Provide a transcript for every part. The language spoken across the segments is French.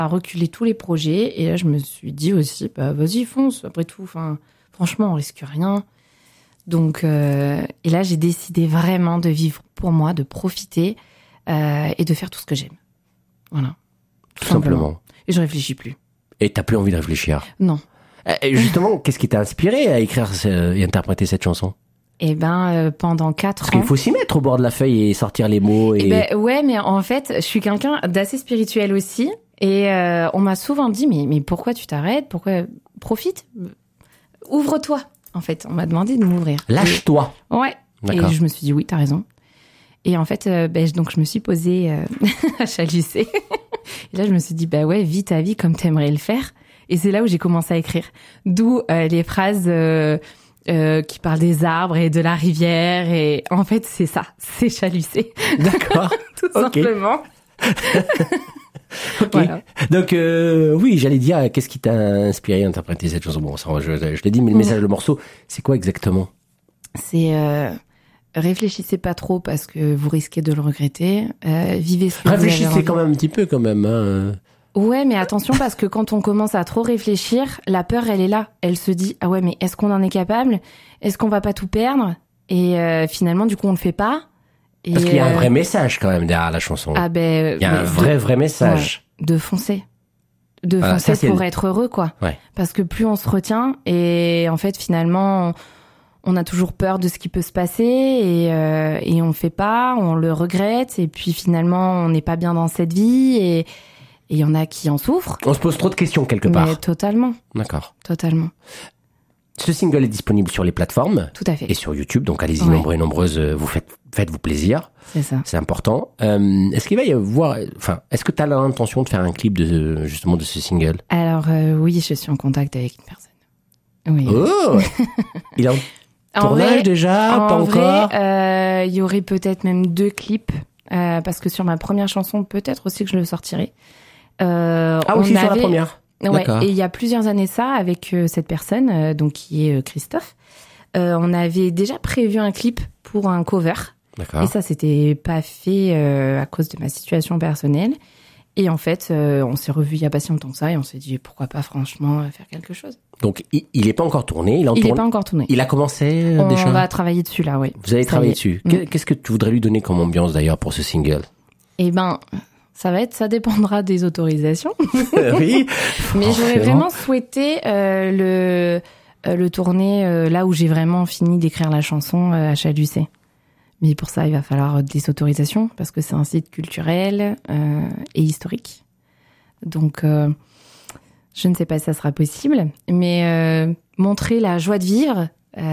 à reculer tous les projets. Et là, je me suis dit aussi, bah, vas-y, fonce, après tout. Enfin, franchement, on risque rien. Donc, et là, j'ai décidé vraiment de vivre pour moi, de profiter et de faire tout ce que j'aime. Voilà. Tout simplement. Et je réfléchis plus. Et t'as plus envie de réfléchir? Non. Justement, qu'est-ce qui t'a inspiré à écrire et interpréter cette chanson? Eh ben, pendant 4 ans. Parce qu'il faut s'y mettre au bord de la feuille et sortir les mots. Eh ben, ouais, mais en fait, je suis quelqu'un d'assez spirituel aussi. Et on m'a souvent dit, mais pourquoi tu t'arrêtes? Pourquoi? Profite. Ouvre-toi. En fait, on m'a demandé de m'ouvrir. Lâche-toi. Ouais. D'accord. Et je me suis dit, oui, t'as raison. Et en fait, donc je me suis posée à chalusser. Et là, je me suis dit, bah ouais, vis ta vie comme t'aimerais le faire. Et c'est là où j'ai commencé à écrire. D'où les phrases qui parlent des arbres et de la rivière. Et en fait, c'est ça, c'est chalusser. D'accord. Tout simplement. Ok. Voilà. Donc oui, j'allais dire, qu'est-ce qui t'a inspiré à interpréter cette chanson? Bon, ça, je l'ai dit, mais le message, le morceau, c'est quoi exactement? C'est réfléchissez pas trop parce que vous risquez de le regretter. Vivez ce que vous avez Réfléchissez envie. quand même un petit peu, quand même. Hein. Ouais, mais attention parce que quand on commence à trop réfléchir, la peur, elle est là. Elle se dit, ah ouais, mais est-ce qu'on en est capable? Est-ce qu'on va pas tout perdre? Et finalement, du coup, on le fait pas. Et Parce qu'il y a un vrai message quand même derrière la chanson. Ah ben, il y a un vrai message. Ouais, de foncer. De foncer ça, pour être heureux, quoi. Ouais. Parce que plus on se retient, et en fait, finalement, on a toujours peur de ce qui peut se passer, et on le fait pas, on le regrette, et puis finalement, on n'est pas bien dans cette vie, et il y en a qui en souffrent. On se pose trop de questions quelque part. Mais totalement. D'accord. Totalement. Ce single est disponible sur les plateformes. Tout à fait. Et sur YouTube, donc allez-y, Ouais. nombreux et nombreuses, faites-vous plaisir. C'est ça. C'est important. Est-ce qu'il va y avoir, est-ce que tu as l'intention de faire un clip justement de ce single? Alors, oui, je suis en contact avec une personne. Oui. Oh! Il est en tournage vrai, déjà? Pas encore? Il y aurait peut-être même 2 clips, parce que sur ma première chanson, peut-être aussi que je le sortirai. Aussi sur la première? Ouais, D'accord. et il y a plusieurs années ça, avec cette personne, donc qui est Christophe, on avait déjà prévu un clip pour un cover. D'accord. Et ça, c'était pas fait à cause de ma situation personnelle. Et en fait, on s'est revus il y a pas si longtemps que ça, et on s'est dit pourquoi pas franchement faire quelque chose. Donc il est pas encore tourné, il est pas encore tourné. Il a commencé déjà? On va travailler dessus là, oui. Vous allez travailler dessus. Qu'est-ce que tu voudrais lui donner comme ambiance d'ailleurs pour ce single? Eh ben, ça dépendra des autorisations. Oui. Mais j'aurais vraiment souhaité le tourner là où j'ai vraiment fini d'écrire la chanson à Chalusset. Mais pour ça, il va falloir des autorisations parce que c'est un site culturel et historique. Donc, je ne sais pas si ça sera possible, mais montrer la joie de vivre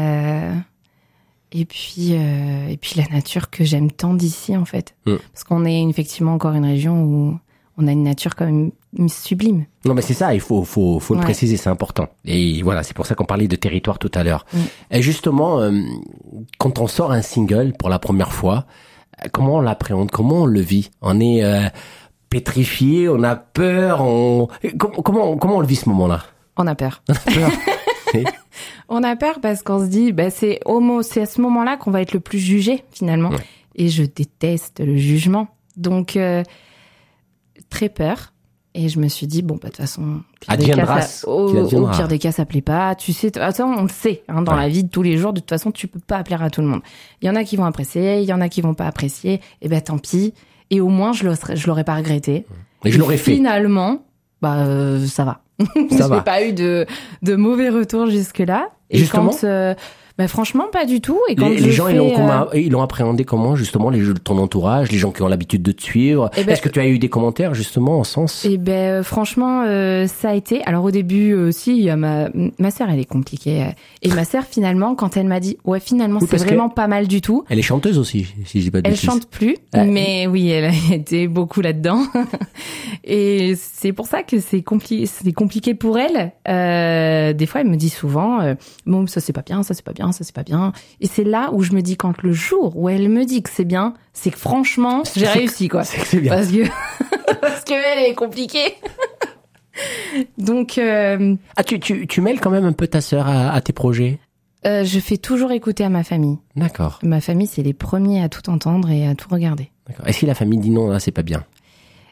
et puis la nature que j'aime tant d'ici en fait. Parce qu'on est effectivement encore une région où on a une nature quand même sublime. Non, mais c'est ça, il faut le préciser, c'est important. Et voilà, c'est pour ça qu'on parlait de territoire tout à l'heure. Et justement, quand on sort un single pour la première fois, comment on l'appréhende, comment on le vit? On est pétrifié, on a peur, comment on le vit ce moment-là? On a peur. On a peur. On a peur parce qu'on se dit, c'est à ce moment-là qu'on va être le plus jugé finalement. Ouais. Et je déteste le jugement. Donc, très peur. Et je me suis dit, bon, de toute façon, au pire des cas, ça plaît pas. Tu sais, attends, on le sait, dans la vie de tous les jours, de toute façon, tu peux pas plaire à tout le monde. Il y en a qui vont apprécier, il y en a qui vont pas apprécier. Et ben, tant pis. Et au moins, je l'aurais pas regretté. Et je l'aurais fait. Finalement, ça va. J'ai pas eu de mauvais retours jusque-là. Et justement, quand, franchement, pas du tout. Et quand les gens, ils l'ont appréhendé comment, justement, ton entourage, les gens qui ont l'habitude de te suivre? Est-ce que tu as eu des commentaires, justement, en sens? Franchement, ça a été. Alors, au début aussi, il y a ma sœur, elle est compliquée. Et ma sœur, finalement, quand elle m'a dit, ouais, finalement, c'est vraiment pas mal du tout. Elle est chanteuse aussi, si je dis pas de bêtises. Elle chante plus, mais oui, elle a été beaucoup là-dedans. Et c'est pour ça que c'est compliqué pour elle. Des fois, elle me dit souvent, bon, ça c'est pas bien, ça c'est pas bien, ça c'est pas bien. Et c'est là où je me dis, quand le jour où elle me dit que c'est bien, c'est que franchement, j'ai réussi, quoi. C'est que c'est bien. Parce que elle est compliquée. Donc, tu mêles quand même un peu ta sœur à tes projets? Je fais toujours écouter à ma famille. D'accord. Ma famille, c'est les premiers à tout entendre et à tout regarder. D'accord. Et si la famille dit non, là, c'est pas bien?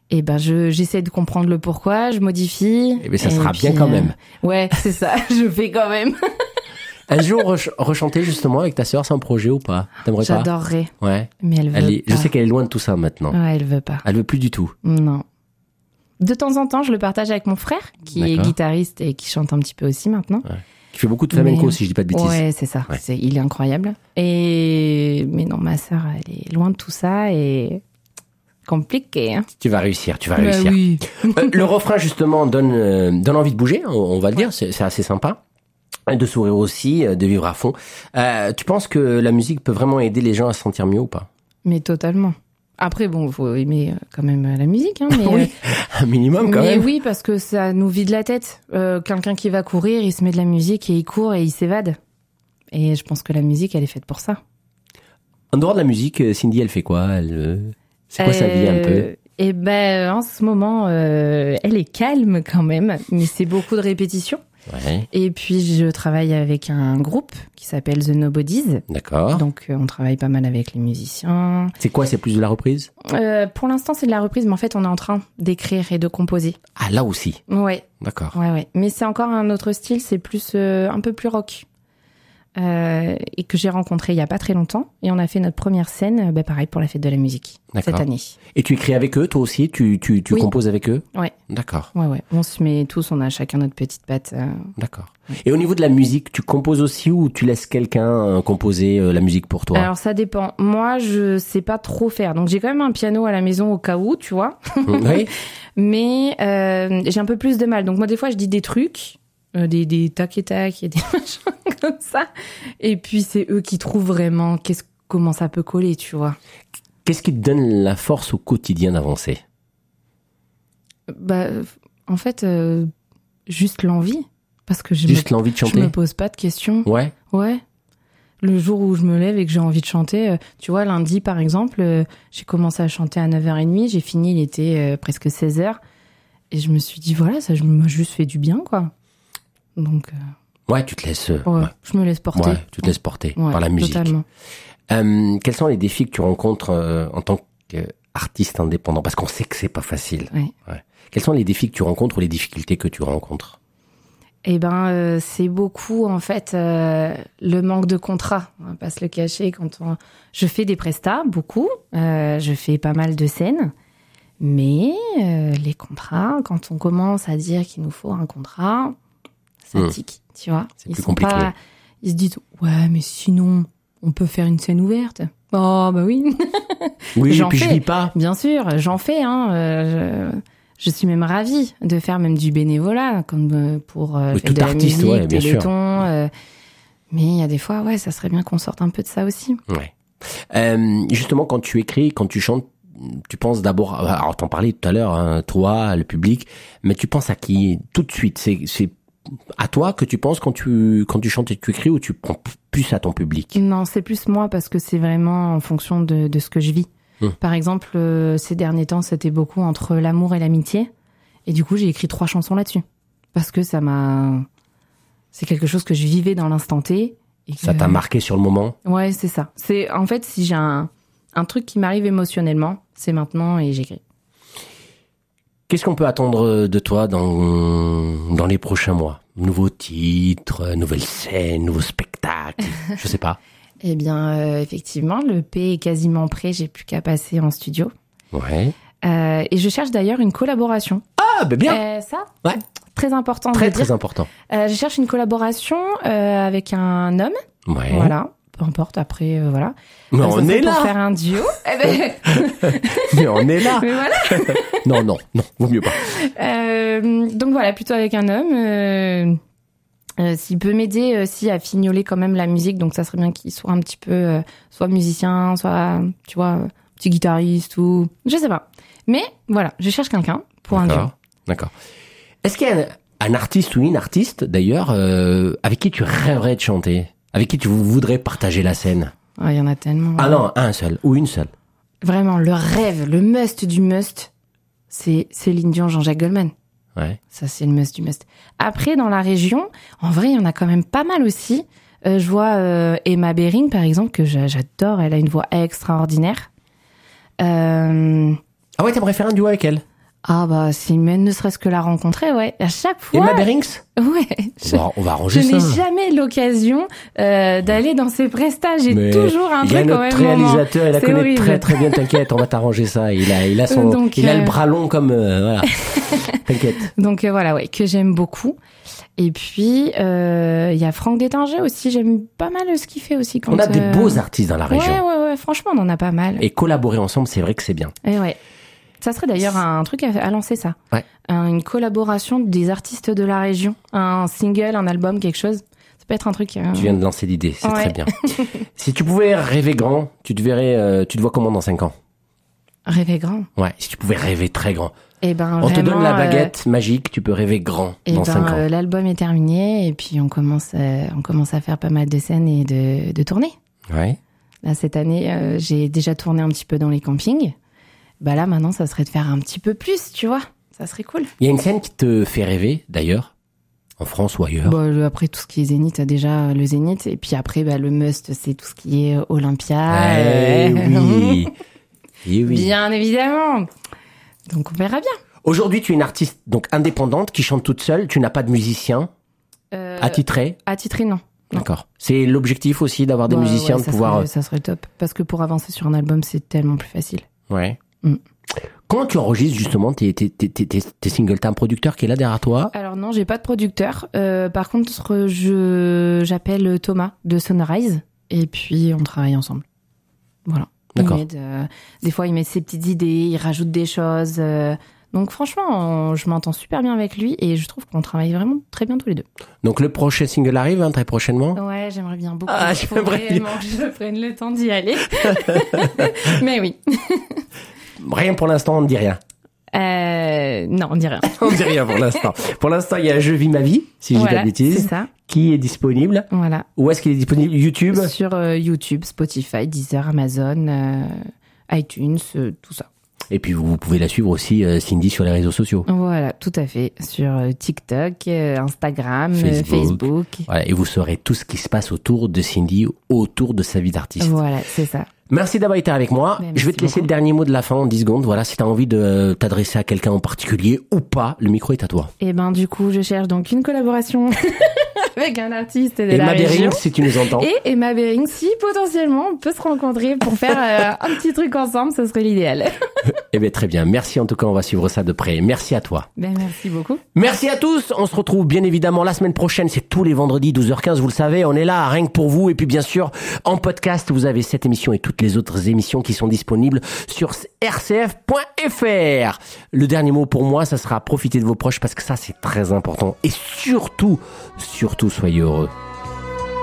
Et ben j'essaie de comprendre le pourquoi, je modifie. Et bien ça sera bien quand même. Ouais, c'est ça, je fais quand même. Un jour rechanter justement avec ta sœur, c'est un projet ou pas? T'aimerais pas? J'adorerais. Ouais. Mais elle veut pas. Je sais qu'elle est loin de tout ça maintenant. Ouais, elle veut pas. Elle veut plus du tout. Non. De temps en temps, je le partage avec mon frère, qui est guitariste et qui chante un petit peu aussi maintenant. Ouais. Qui fait beaucoup de flamenco, si je dis pas de bêtises. Ouais, c'est ça. Ouais. Il est incroyable. Mais non, ma sœur, elle est loin de tout ça et compliqué. Hein. Tu vas réussir. Oui. Le refrain justement donne envie de bouger, on va le dire. C'est assez sympa. De sourire aussi, de vivre à fond. Tu penses que la musique peut vraiment aider les gens à se sentir mieux ou pas? Mais totalement. Après, bon, faut aimer quand même la musique. Hein, mais, oui, un minimum quand même. Mais oui, parce que ça nous vide la tête. Quelqu'un qui va courir, il se met de la musique et il court et il s'évade. Et je pense que la musique, elle est faite pour ça. En dehors de la musique, Cindy, elle fait quoi? C'est quoi sa vie un peu? Eh ben, en ce moment, elle est calme quand même, mais c'est beaucoup de répétitions. Ouais. Et puis, je travaille avec un groupe qui s'appelle The Nobodies. D'accord. Donc, on travaille pas mal avec les musiciens. C'est quoi? C'est plus de la reprise? Pour l'instant, c'est de la reprise, mais en fait, on est en train d'écrire et de composer. Ah, là aussi? Ouais. D'accord. Ouais. Mais c'est encore un autre style, c'est plus un peu plus rock. Et que j'ai rencontré il y a pas très longtemps. Et on a fait notre première scène, pareil, pour la fête de la musique, cette année. Et tu écris avec eux, toi aussi? Tu oui. Composes avec eux? Ouais. D'accord. Ouais. On se met tous, on a chacun notre petite patte. D'accord. Et au niveau de la musique, tu composes aussi ou tu laisses quelqu'un composer la musique pour toi? Alors, ça dépend. Moi, je sais pas trop faire. Donc, j'ai quand même un piano à la maison au cas où, tu vois. Oui. Mais j'ai un peu plus de mal. Donc, moi, des fois, je dis des trucs, des tac et tac et des machins comme ça. Et puis, c'est eux qui trouvent vraiment comment ça peut coller, tu vois. Qu'est-ce qui te donne la force au quotidien d'avancer? En fait, juste l'envie. Parce que l'envie de chanter. Je me pose pas de questions. Ouais. Le jour où je me lève et que j'ai envie de chanter, tu vois, lundi par exemple, j'ai commencé à chanter à 9h30, j'ai fini, il était presque 16h. Et je me suis dit, voilà, ça m'a juste fait du bien, quoi. Donc. Ouais, tu te laisses. Je me laisse porter. Ouais, tu te laisses porter par la musique. Totalement. Quels sont les défis que tu rencontres en tant qu'artiste indépendant? Parce qu'on sait que c'est pas facile. Ouais. Quels sont les défis que tu rencontres ou les difficultés que tu rencontres? Eh ben, c'est beaucoup en fait le manque de contrat. On va pas se le cacher. Je fais des prestats, beaucoup. Je fais pas mal de scènes, mais les contrats, quand on commence à dire qu'il nous faut un contrat, ça tique, tu vois. C'est plus compliqué. Ils se disent ouais, mais sinon on peut faire une scène ouverte. Oh bah oui. Oui, et puis je vis pas. Bien sûr, j'en fais. Je suis même ravie de faire même du bénévolat, comme pour de la musique, bien Téléthon. Mais il y a des fois, ça serait bien qu'on sorte un peu de ça aussi. Ouais. Justement, quand tu écris, quand tu chantes, tu penses d'abord, alors t'en parlais tout à l'heure, hein, toi, le public, mais tu penses à qui tout de suite? C'est à toi que tu penses quand tu chantes et que tu écris, ou tu prends plus à ton public? Non, c'est plus moi, parce que c'est vraiment en fonction de ce que je vis. Par exemple, ces derniers temps, c'était beaucoup entre l'amour et l'amitié. Et du coup, j'ai écrit 3 chansons là-dessus. Parce que c'est quelque chose que je vivais dans l'instant T. Ça t'a marqué sur le moment? Ouais, c'est ça. En fait, si j'ai un truc qui m'arrive émotionnellement, c'est maintenant et j'écris. Qu'est-ce qu'on peut attendre de toi dans les prochains mois? Nouveaux titres, nouvelles scènes, nouveaux spectacles, je sais pas. Eh bien, effectivement, le P est quasiment prêt. J'ai plus qu'à passer en studio. Ouais. Et je cherche d'ailleurs une collaboration. Ah, ben bien. Ça, ouais. Très important. Très important. Je cherche une collaboration avec un homme. Ouais. Voilà. Peu importe. Après, voilà. Mais on est là. Pour faire un duo. Mais on est là. Mais voilà. Non. Vaut mieux pas. Donc voilà, plutôt avec un homme. S'il peut m'aider aussi à fignoler quand même la musique, donc ça serait bien qu'il soit un petit peu soit musicien, soit tu vois petit guitariste ou je sais pas. Mais voilà, je cherche quelqu'un pour un duo. D'accord. Est-ce qu'il y a un artiste ou une artiste d'ailleurs avec qui tu rêverais de chanter, avec qui tu voudrais partager la scène? Il y en a tellement. Ah non, un seul ou une seule. Vraiment, le rêve, le must du must, c'est Céline Dion, Jean-Jacques Goldman. Ouais. Ça, c'est le must du must. Après, dans la région, en vrai, il y en a quand même pas mal aussi. Je vois Emma Bering, par exemple, que j'adore. Elle a une voix extraordinaire. Ah ouais, t'aimerais faire un duo avec elle? Ah bah si même ne serait-ce que la rencontrer, ouais, à chaque fois. Emma Berings? Ouais. On va arranger ça. Je n'ai jamais l'occasion d'aller dans ses prestats. J'ai toujours un truc quand même. Il y a notre réalisateur, il la connaît horrible. très très bien. T'inquiète, on va t'arranger ça. Il a le bras long comme voilà. T'inquiète. Donc voilà, ouais, que j'aime beaucoup. Et puis il y a Franck Détinger aussi. J'aime pas mal ce qu'il fait aussi. On a des beaux artistes dans la région. Ouais. Franchement, on en a pas mal. Et collaborer ensemble, c'est vrai que c'est bien. Et ouais. Ça serait d'ailleurs un truc à lancer, ça. Ouais. Une collaboration des artistes de la région. Un single, un album, quelque chose. Ça peut être un truc... Tu viens de lancer l'idée, c'est très bien. Si tu pouvais rêver grand, tu te vois comment dans 5 ans? Rêver grand? Ouais, si tu pouvais rêver très grand. Eh ben, on te donne la baguette magique, tu peux rêver grand dans 5 ans. L'album est terminé et puis on commence à faire pas mal de scènes et de tourner. Ouais. Là, cette année, j'ai déjà tourné un petit peu dans les campings. Bah là, maintenant, ça serait de faire un petit peu plus, tu vois. Ça serait cool. Il y a une scène qui te fait rêver, d'ailleurs, en France ou ailleurs? Bah, après, tout ce qui est Zénith, déjà le Zénith. Et puis après, le must, c'est tout ce qui est Olympia. Oui. Et oui. Bien évidemment. Donc, on verra bien. Aujourd'hui, tu es une artiste donc indépendante qui chante toute seule. Tu n'as pas de musicien attitré? Attitré, non. D'accord. C'est l'objectif aussi d'avoir des musiciens, de pouvoir... Ça serait top. Parce que pour avancer sur un album, c'est tellement plus facile. Ouais. Comment tu enregistres justement tes singles? T'as un producteur qui est là derrière toi? Alors non, j'ai pas de producteur. Par contre, j'appelle Thomas de Sonorize et puis on travaille ensemble. Voilà. D'accord. Des fois, il met ses petites idées, il rajoute des choses. Donc franchement, je m'entends super bien avec lui et je trouve qu'on travaille vraiment très bien tous les deux. Donc le prochain single arrive très prochainement? Ouais, j'aimerais bien beaucoup. J'aimerais bien que je prenne le temps d'y aller. Mais oui. Rien pour l'instant, on ne dit rien. Non, on dit rien. On ne dit rien pour l'instant. Pour l'instant, il y a Je vis ma vie, si je dis pas de bêtises. C'est ça. Qui est disponible. Voilà. Où est-ce qu'il est disponible? YouTube? Sur YouTube, Spotify, Deezer, Amazon, iTunes, tout ça. Et puis vous pouvez la suivre aussi, Cindy, sur les réseaux sociaux. Voilà, tout à fait. Sur TikTok, Instagram, Facebook. Voilà, et vous saurez tout ce qui se passe autour de Cindy, autour de sa vie d'artiste. Voilà, c'est ça. Merci d'avoir été avec moi. Je vais te laisser le dernier mot de la fin en 10 secondes. Voilà, si tu as envie de t'adresser à quelqu'un en particulier ou pas, le micro est à toi. Et du coup, je cherche donc une collaboration avec un artiste de la région. Emma Berings, si tu nous entends. Et Emma Berings, si potentiellement on peut se rencontrer pour faire un petit truc ensemble, ce serait l'idéal. Eh bien, très bien. Merci en tout cas, on va suivre ça de près. Merci à toi. Merci beaucoup. Merci à tous. On se retrouve bien évidemment la semaine prochaine. C'est tous les vendredis, 12h15. Vous le savez, on est là rien que pour vous. Et puis bien sûr, en podcast, vous avez cette émission et toutes les autres émissions qui sont disponibles sur rcf.fr. Le dernier mot pour moi, ça sera profiter de vos proches parce que ça, c'est très important. Et surtout, soyez heureux.